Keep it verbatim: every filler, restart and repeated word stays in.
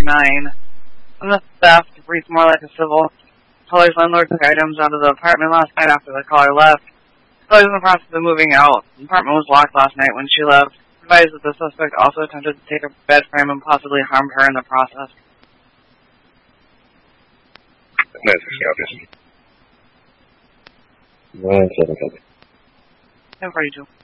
nine. And the theft reads more like a civil. Caller's landlord took items out of the apartment last night after the caller left. Caller's in the process of moving out. The apartment was locked last night when she left. Advised that the suspect also attempted to take her bed frame and possibly harmed her in the process. nine six copies. nine seven seven. ten forty-two.